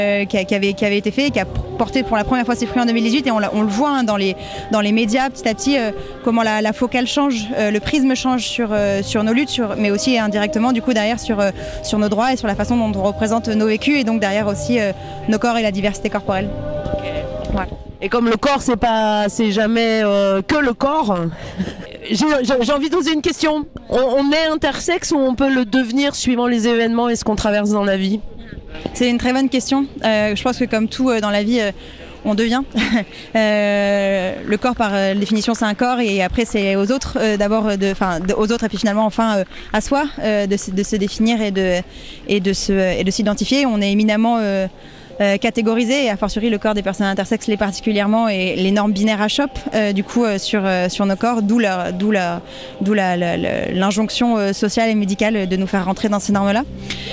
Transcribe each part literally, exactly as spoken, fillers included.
euh, qui, a, qui, avait, qui avait été fait et qui a porté pour la première fois ses fruits en deux mille dix-huit. Et on, on le voit hein, dans, les, dans les médias petit à petit, euh, comment la, la focale change, euh, le prisme change sur, euh, sur nos luttes, sur, mais aussi indirectement du coup derrière sur, euh, sur nos droits et sur la façon dont on représente nos vécus et donc derrière aussi euh, nos corps et la diversité corporelle. Okay. Voilà. Et comme le corps, c'est pas, c'est jamais euh, que le corps. J'ai, j'ai envie de poser une question. On, on est intersexe ou on peut le devenir suivant les événements et ce qu'on traverse dans la vie? C'est une très bonne question. Euh, je pense que comme tout euh, dans la vie, euh, on devient. euh, le corps, par euh, définition, c'est un corps et après c'est aux autres euh, d'abord, de, enfin aux autres et puis finalement enfin euh, à soi euh, de, de se définir et de et de se et de s'identifier. On est éminemment euh, Euh, catégorisé et a fortiori le corps des personnes intersexes l'est particulièrement et les normes binaires achoppent euh, du coup euh, sur, euh, sur nos corps, d'où, leur, d'où, la, d'où la, la, la, l'injonction euh, sociale et médicale de nous faire rentrer dans ces normes-là.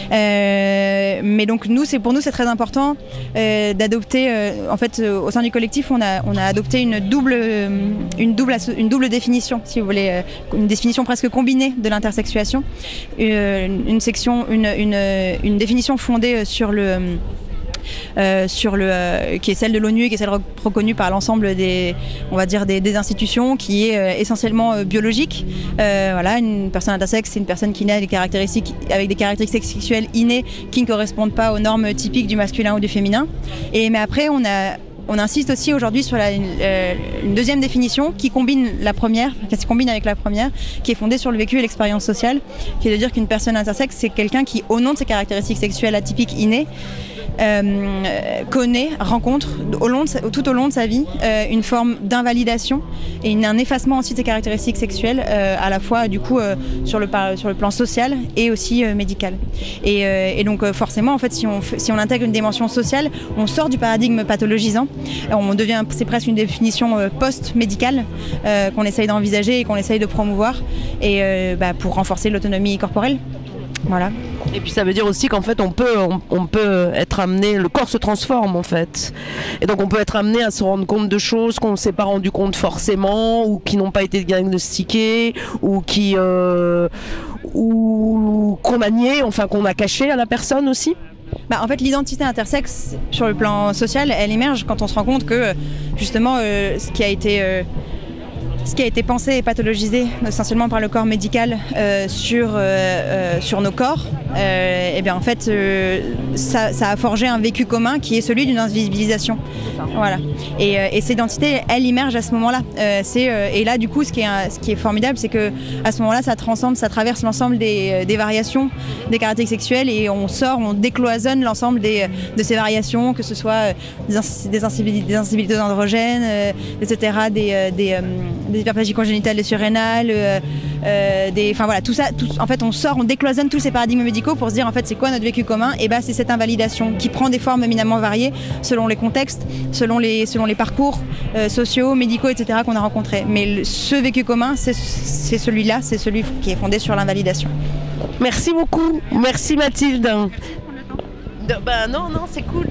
Euh, mais donc nous, c'est, pour nous c'est très important euh, d'adopter, euh, en fait euh, au sein du collectif on a, on a adopté une double, euh, une, double, une double définition, si vous voulez, euh, une définition presque combinée de l'intersexuation, euh, une, section, une, une, une définition fondée sur le Euh, sur le, euh, qui est celle de l'ONU et qui est celle reconnue par l'ensemble des, on va dire des, des institutions, qui est euh, essentiellement euh, biologique. Euh, voilà, une personne intersexe, c'est une personne qui naît avec des caractéristiques, avec des caractéristiques sexuelles innées qui ne correspondent pas aux normes typiques du masculin ou du féminin. Et mais après, on a On insiste aussi aujourd'hui sur la, euh, une deuxième définition qui combine la première, qui se combine avec la première, qui est fondée sur le vécu et l'expérience sociale, qui est de dire qu'une personne intersexe, c'est quelqu'un qui, au nom de ses caractéristiques sexuelles atypiques innées, euh, connaît, rencontre au long de sa, tout au long de sa vie euh, une forme d'invalidation et une, un effacement aussi de ses caractéristiques sexuelles, euh, à la fois du coup euh, sur, le, sur le plan social et aussi euh, médical. Et, euh, et donc euh, forcément, en fait, si on, si on intègre une dimension sociale, on sort du paradigme pathologisant. On devient, c'est presque une définition euh, post-médicale euh, qu'on essaye d'envisager et qu'on essaye de promouvoir et euh, bah, pour renforcer l'autonomie corporelle. Voilà. Et puis ça veut dire aussi qu'en fait on peut, on, on peut être amené, le corps se transforme en fait. Et donc on peut être amené à se rendre compte de choses qu'on ne s'est pas rendu compte forcément ou qui n'ont pas été diagnostiquées ou qui euh, ou qu'on a nié, enfin qu'on a caché à la personne aussi. Bah, en fait, l'identité intersexe, sur le plan social, elle émerge quand on se rend compte que, justement, euh, ce qui a été... Euh, Ce qui a été pensé et pathologisé essentiellement par le corps médical euh, sur, euh, euh, sur nos corps, euh, et bien en fait euh, ça, ça a forgé un vécu commun qui est celui d'une invisibilisation. Voilà. Et, euh, et cette identité, elle émerge à ce moment-là. Euh, c'est, euh, et là du coup ce qui est, un, ce qui est formidable, c'est qu'à ce moment-là ça transcende, ça traverse l'ensemble des, des variations des caractéristiques sexuelles et on sort, on décloisonne l'ensemble des, de ces variations, que ce soit des, ins- des, insensibilités, des insensibilités androgènes, euh, et cetera, des, euh, des, euh, des hyperplagies congénitales, des surrénales, euh, euh, des, enfin voilà, tout ça. Tout, en fait, on sort, on décloisonne tous ces paradigmes médicaux pour se dire en fait c'est quoi notre vécu commun. Et ben c'est cette invalidation qui prend des formes éminemment variées selon les contextes, selon les, selon les parcours euh, sociaux, médicaux, et cetera qu'on a rencontrés. Mais le, ce vécu commun, c'est, c'est celui-là, c'est celui qui est fondé sur l'invalidation. Merci beaucoup, merci Mathilde. De, bah non non c'est cool.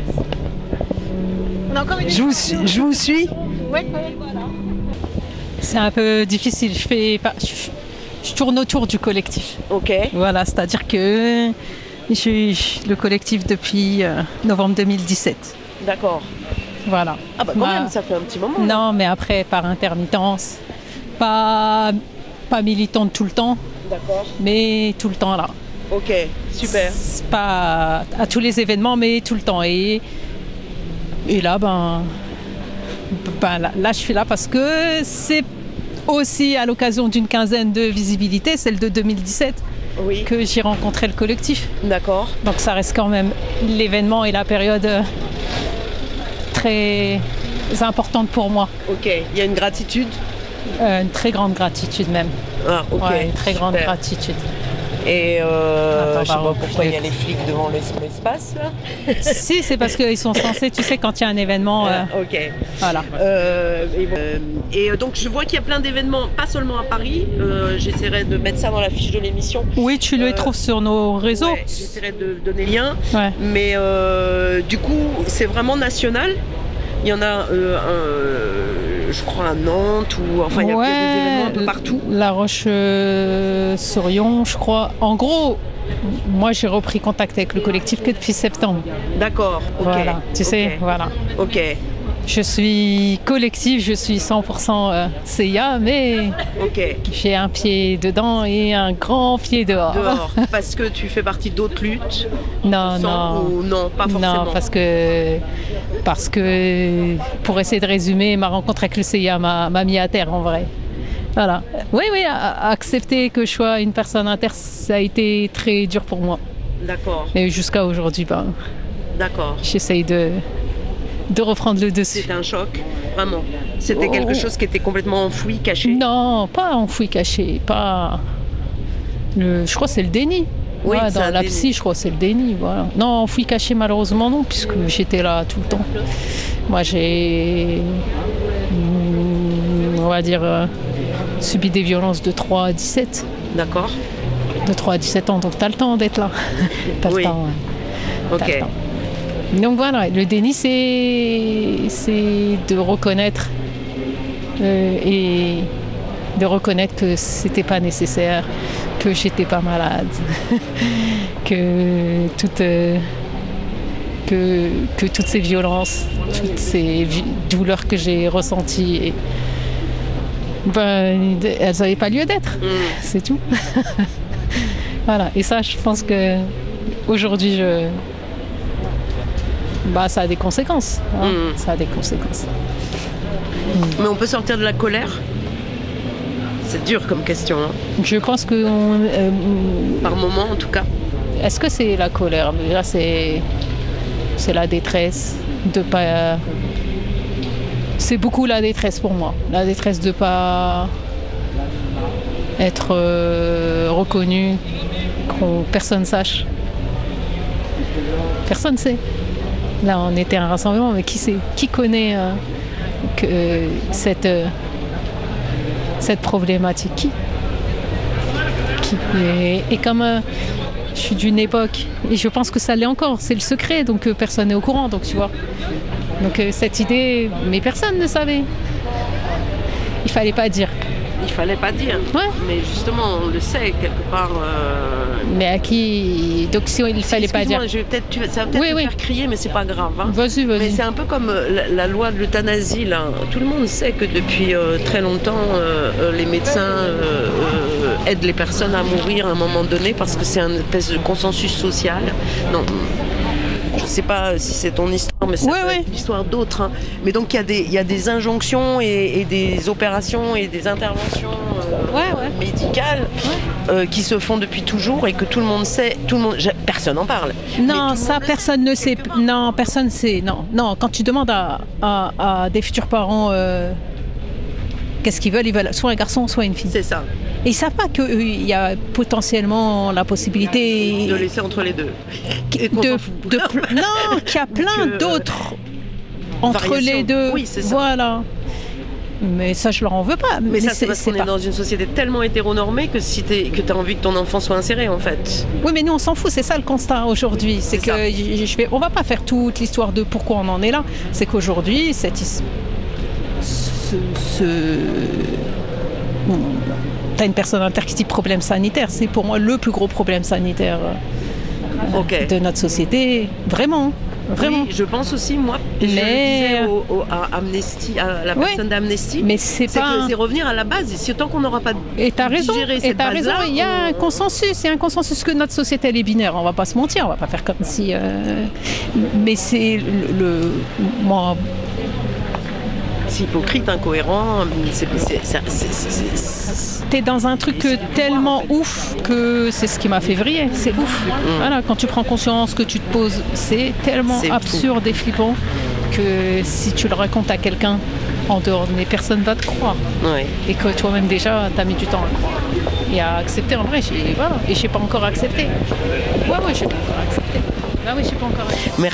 On a encore une je, vous, je vous suis. Ouais, ouais, voilà. C'est un peu difficile, je, fais pas, je, je tourne autour du collectif. Ok. Voilà, c'est-à-dire que je suis le collectif depuis euh, novembre deux mille dix-sept. D'accord. Voilà. Ah bah quand Ma... même, ça fait un petit moment. Non, là. Mais après, par intermittence, pas, pas militante tout le temps. D'accord. Mais tout le temps là. Ok, super. C'est pas à tous les événements, mais tout le temps. Et, et là, ben... Ben là, là, je suis là parce que c'est aussi à l'occasion d'une quinzaine de visibilités, celle de deux mille dix-sept, oui. Que j'ai rencontré le collectif. D'accord. Donc ça reste quand même l'événement et la période très importante pour moi. Ok, il y a une gratitude euh, Une très grande gratitude même. Ah, ok. Ouais, une très grande super. gratitude. Et euh, Attends, je sais pardon, pas pourquoi je il y a les flics devant l'espace là. Si, c'est parce qu'ils sont censés, tu sais, quand il y a un événement. Euh, euh, ok. Voilà. Euh, et, euh, et donc je vois qu'il y a plein d'événements, pas seulement à Paris. Euh, j'essaierai de mettre ça dans la fiche de l'émission. Oui, tu les euh, trouves sur nos réseaux. Ouais, j'essaierai de donner le lien. Ouais. Mais euh, du coup, c'est vraiment national. Il y en a euh, un, je crois à Nantes ou enfin il y a ouais, des événements un peu partout. La Roche-sur-Yon, euh, je crois. En gros, Moi, j'ai repris contact avec le collectif que depuis septembre. D'accord, ok. Voilà, tu sais, Ok. voilà. Ok, Je suis collectif, je suis cent pour cent euh, C I A, mais ok. j'ai un pied dedans et un grand pied dehors. Dehors, parce que tu fais partie d'autres luttes Non, sans- non. ou non, pas forcément. Non, parce que, parce que, pour essayer de résumer, ma rencontre avec le C I A m'a, m'a mis à terre en vrai. Voilà. Oui, oui, a- accepter que je sois une personne inter, ça a été très dur pour moi. D'accord, Et jusqu'à aujourd'hui, ben, d'accord. j'essaye de, de reprendre le dessus. C'était un choc, vraiment. C'était Oh. quelque chose qui était complètement enfoui, caché. Non, pas enfoui caché, pas. Le, je crois que c'est le déni. Oui, Ouais, c'est dans un la déni. psy, je crois que c'est le déni. Voilà. Non, enfoui caché, malheureusement, non, puisque j'étais là tout le temps. Moi, j'ai. mm, On va dire. euh, subi des violences de trois à dix-sept. D'accord, De trois à dix-sept ans, donc t'as le temps d'être là. T'as Oui. le temps, ouais. T'as ok. le temps. Donc voilà, le déni, c'est, c'est de reconnaître euh, et de reconnaître que c'était pas nécessaire, que j'étais pas malade, que toute, euh, que, que toutes ces violences, toutes ces vi- douleurs que j'ai ressenties, et, ben, elles n'avaient pas lieu d'être. Mm. C'est tout. Voilà. Et ça, je pense que aujourd'hui, je... bah, ça a des conséquences. hein. Mm. Ça a des conséquences. Mais on peut sortir de la colère? C'est dur comme question, hein. Je pense que on- euh, Par moment en tout cas. est-ce que c'est la colère? Déjà, c'est c'est la détresse de pas. C'est beaucoup la détresse pour moi. La détresse de pas être euh, reconnu, qu'on personne sache. Personne sait. Là, on était à un rassemblement, mais qui sait? Qui connaît euh, que cette euh, cette problématique? Qui? Qui et, et comme euh, je suis d'une époque, et je pense que ça l'est encore, c'est le secret, donc euh, personne n'est au courant, donc tu vois. Donc euh, cette idée, mais personne ne savait. Il fallait pas dire. Il fallait pas dire. Ouais. Mais justement, on le sait quelque part. euh, Mais à qui? Donc si il fallait pas dire. Excuse-moi, je vais peut-être, tu- ça va peut-être Oui, te oui. faire crier, mais c'est pas grave, hein. Vas-y, Mais vas-y. c'est un peu comme euh, la, la loi de l'euthanasie, là. Tout le monde sait que depuis euh, très longtemps, euh, euh, les médecins euh, euh, aident les personnes à mourir à un moment donné parce que c'est un espèce de consensus social. Non, je sais pas si c'est ton histoire, mais c'est Ouais, ouais. l'histoire d'autres, hein. Mais donc il y a des, il y a des injonctions et, et des opérations et des interventions euh, Ouais, ouais. médicales euh, qui se font depuis toujours et que tout le monde sait, tout le monde, j'ai- personne n'en parle. Mais tout Non, le ça monde le personne ne sait. quelque part. Non, personne sait. Non, non. Quand tu demandes à, à, à des futurs parents euh, qu'est-ce qu'ils veulent, ils veulent soit un garçon, soit une fille. C'est ça, Et ils savent pas qu'il y a potentiellement la possibilité de laisser entre les deux. Et qu'on de, s'en fout. de pl- non, qu'il y a plein Que- d'autres entre Variations. les deux. Oui, c'est ça. Voilà. Mais ça, je leur en veux pas. Mais, ça, c'est c'est parce c'est qu'on est pas- dans une société tellement hétéronormée que si t'es, que tu as envie que ton enfant soit inséré, en fait. Oui, mais nous, on s'en fout. C'est ça le constat aujourd'hui. C'est C'est que ça. je je vais, on va pas faire toute l'histoire de pourquoi on en est là. C'est qu'aujourd'hui, cette his- ce, ce... T'as une personne inter qui dit problème sanitaire. C'est pour moi le plus gros problème sanitaire euh, Ok. de notre société. Vraiment. Vraiment. Oui, je pense aussi, moi, je le Mais- disais au- au- à Amnesty, à la Ouais. personne d'Amnesty, Mais c'est c'est pas. que c'est revenir à la base. Et si tant qu'on n'aura pas Et t'as raison, digéré et cette t'as raison, base-là, il y a un on- consensus, il y a un consensus que notre société elle est binaire, on va pas se mentir, on va pas faire comme si... euh, Mais c'est le... le- Moi, c'est hypocrite, incohérent, c'est, c'est, c'est, c'est, c'est- c'est- t'es dans un truc que tellement ouf que c'est ce qui m'a fait vriller, c'est ouf. Voilà, quand tu prends conscience que tu te poses, c'est tellement C'est fou. absurde et flippant que si tu le racontes à quelqu'un en dehors de mes personne va te croire. ouais. Et que toi-même déjà, t'as mis du temps à croire. Et à accepter en vrai, j'ai, voilà, et j'ai pas encore accepté. Ouais, ouais, j'ai pas encore accepté. Bah oui, j'ai pas encore accepté.